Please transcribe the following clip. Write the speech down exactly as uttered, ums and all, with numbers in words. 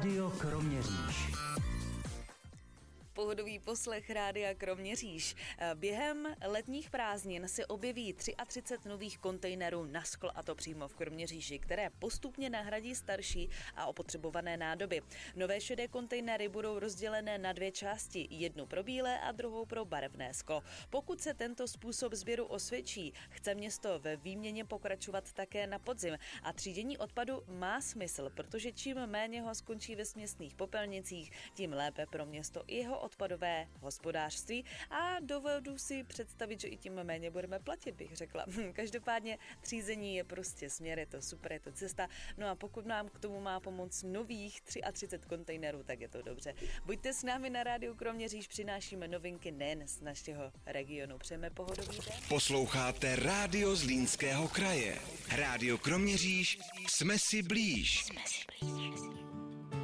Rádio Kroměříž. Pohodový poslech Rádia Kroměříž. Během letních prázdnin se objeví třicet tři nových kontejnerů na sklo, a to přímo v Kroměříži, které postupně nahradí starší a opotřebované nádoby. Nové šedé kontejnery budou rozdělené na dvě části, jednu pro bílé a druhou pro barevné sklo. Pokud se tento způsob sběru osvědčí, chce město ve výměně pokračovat také na podzim a třídění odpadu má smysl, protože čím méně ho skončí ve směsných popelnicích, tím lépe pro město i jeho odpadové hospodářství a dovedu si představit, že i tím méně budeme platit, bych řekla. Každopádně třízení je prostě směr, je to super, je to cesta. No a pokud nám k tomu má pomoct nových třicet tři kontejnerů, tak je to dobře. Buďte s námi na Rádiu Kroměříž, přinášíme novinky nejen z našeho regionu. Přejeme pohodový den. Posloucháte Rádio Zlínského kraje. Rádio Kroměříž, jsme si blíž. Jsme si